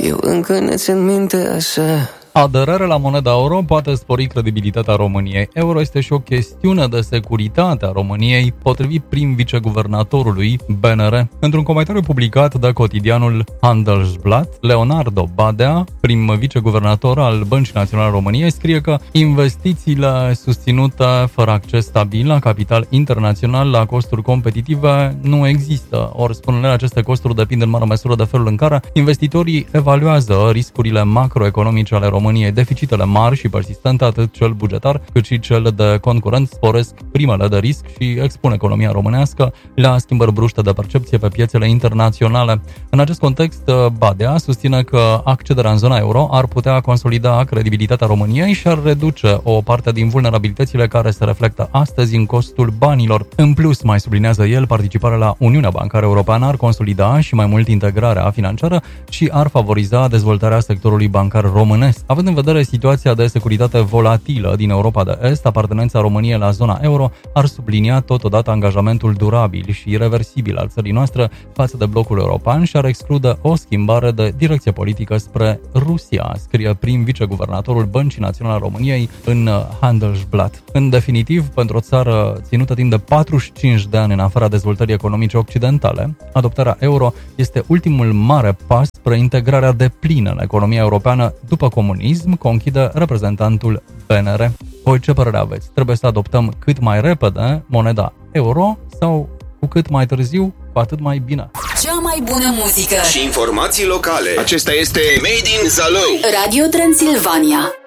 Eu încă ne țin minte așa. Aderarea la moneda euro poate spori credibilitatea României. Euro este și o chestiune de securitate a României, potrivit prim viceguvernatorului BNR. Într-un comentariu publicat de cotidianul Handelsblatt, Leonardo Badea, prim viceguvernator al Băncii Naționale a României, scrie că investițiile susținute fără acces stabil la capital internațional la costuri competitive nu există. Ori, spune aceste costuri depind în mare măsură de felul în care investitorii evaluează riscurile macroeconomice ale României. Deficitele mari și persistente, atât cel bugetar cât și cel de concurent, sporesc primele de risc și expun economia românească la schimbări bruște de percepție pe piețele internaționale. În acest context, Badea susține că accederea în zona euro ar putea consolida credibilitatea României și ar reduce o parte din vulnerabilitățile care se reflectă astăzi în costul banilor. În plus, mai sublinează el, participarea la Uniunea Bancară Europeană ar consolida și mai mult integrarea financiară și ar favoriza dezvoltarea sectorului bancar românesc. Având în vedere situația de securitate volatilă din Europa de Est, apartenența României la zona euro ar sublinia totodată angajamentul durabil și irreversibil al țării noastre față de blocul european și ar exclude o schimbare de direcție politică spre Rusia, scrie prim viceguvernatorul Băncii Naționale a României în Handelsblatt. În definitiv, pentru o țară ținută timp de 45 de ani în afara dezvoltării economice occidentale, adoptarea euro este ultimul mare pas spre integrarea deplină în economia europeană după comunism, conchide reprezentantul BNR. Voi ce părere aveți? Trebuie să adoptăm cât mai repede moneda euro sau cu cât mai târziu, cu atât mai bine? Cea mai bună muzică și informații locale. Acesta este Made in Zalău. Radio Transilvania.